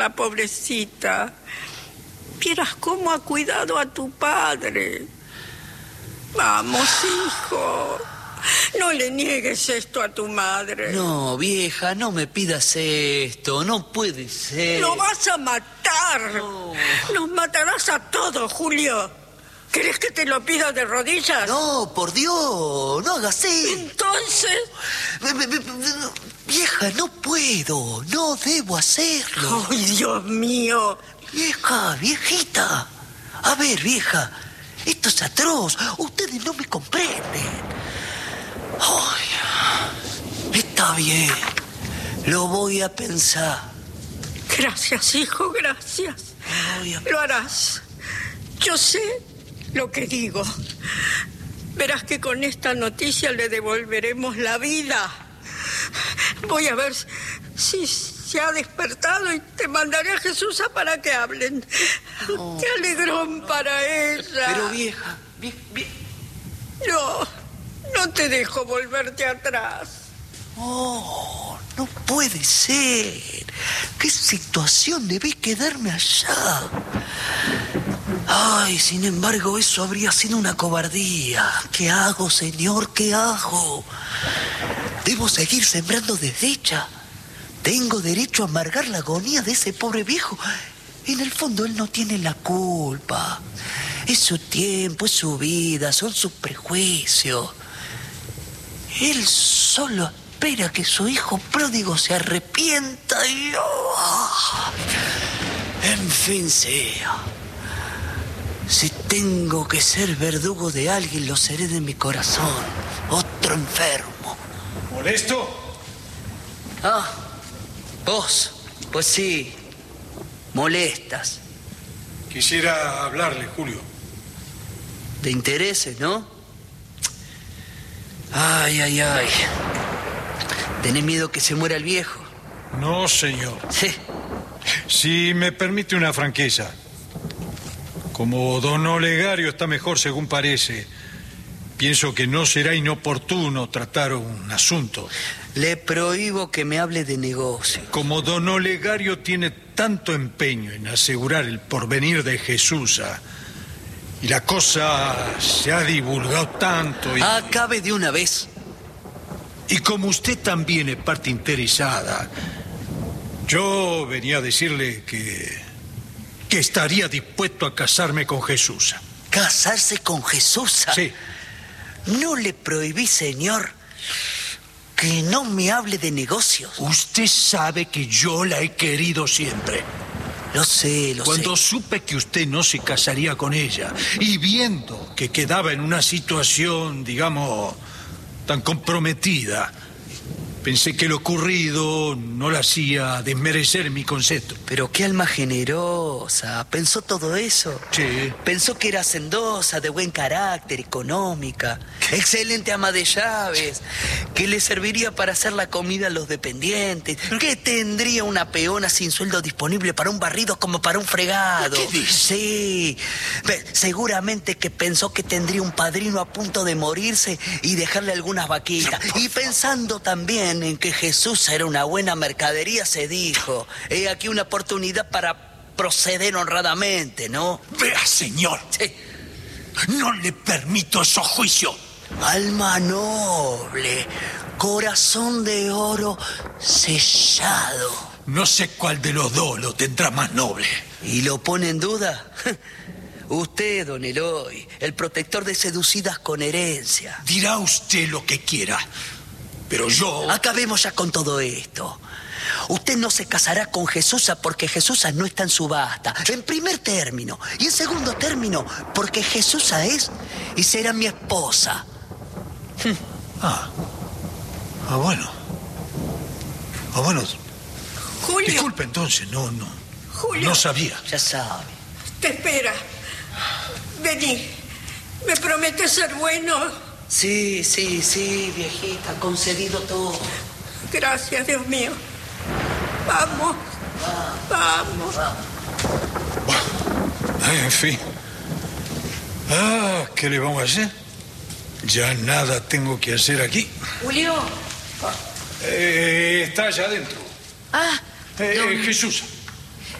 La pobrecita. Vieras cómo ha cuidado a tu padre. Vamos, hijo. No le niegues esto a tu madre. No, vieja, no me pidas esto. No puede ser. ¡Lo vas a matar! No. Nos matarás a todos, Julio. ¿Querés que te lo pida de rodillas? No, por Dios, no hagas eso. Entonces... Vieja, no puedo. No debo hacerlo. ¡Ay, Dios mío! Vieja, viejita. A ver, vieja, esto es atroz. Ustedes no me comprenden. Ay, está bien. Lo voy a pensar. Gracias, hijo, gracias. Lo harás. Yo sé lo que digo. Verás que con esta noticia le devolveremos la vida. Voy a ver si se ha despertado y te mandaré a Jesús para que hablen. No. Qué alegrón para ella. Pero vieja, No te dejo volverte atrás. Oh, no puede ser. ¿Qué situación debí quedarme allá? Ay, sin embargo, eso habría sido una cobardía. ¿Qué hago, señor? ¿Qué hago? ¿Debo seguir sembrando desdicha? ¿Tengo derecho a amargar la agonía de ese pobre viejo? En el fondo, él no tiene la culpa. Es su tiempo, es su vida, son sus prejuicios. Él solo espera que su hijo pródigo se arrepienta y... En fin sea. Si tengo que ser verdugo de alguien, lo seré de mi corazón. Otro enfermo. ¿Molesto? Ah, vos. Pues sí, molestas. Quisiera hablarle, Julio. De intereses, ¿no? Ay. ¿Tenés miedo que se muera el viejo? No, señor. Sí. Si me permite una franqueza. Como don Olegario está mejor según parece, pienso que no será inoportuno tratar un asunto. Le prohíbo que me hable de negocio. Como don Olegario tiene tanto empeño en asegurar el porvenir de Jesús, y la cosa se ha divulgado tanto y... Acabe de una vez. Y como usted también es parte interesada, yo venía a decirle que estaría dispuesto a casarme con Jesús. ¿Casarse con Jesús? Sí. No le prohibí, señor, que no me hable de negocios. Usted sabe que yo la he querido siempre. Lo sé. Cuando supe que usted no se casaría con ella y viendo que quedaba en una situación, digamos, tan comprometida, pensé que lo ocurrido no la hacía desmerecer mi concepto. Pero qué alma generosa. ¿Pensó todo eso? Sí. Pensó que era hacendosa, de buen carácter, económica, excelente ama de llaves, que le serviría para hacer la comida a los dependientes, que tendría una peona sin sueldo disponible para un barrido como para un fregado. ¿Qué dice? Sí. Seguramente que pensó que tendría un padrino a punto de morirse y dejarle algunas vaquitas. Y pensando también en que Jesús era una buena mercadería, se dijo: he aquí una oportunidad para proceder honradamente, ¿no? Vea, señor. Sí. No le permito esos juicios. Alma noble, corazón de oro sellado. No sé cuál de los dos lo tendrá más noble. ¿Y lo pone en duda? Usted, don Eloy, el protector de seducidas con herencia. Dirá usted lo que quiera, pero yo... Acabemos ya con todo esto. Usted no se casará con Jesús porque Jesús no está en subasta, en primer término. Y en segundo término, porque Jesús es y será mi esposa. Bueno. Julio. Disculpe entonces, Julio. no sabía. Ya sabe. Te espera. Vení. ¿Me prometes ser bueno? Sí, viejita, concedido todo. Gracias, Dios mío. Vamos. En fin. ¿Qué le vamos a hacer? Ya nada tengo que hacer aquí. Julio. Está allá adentro. Don... Jesús.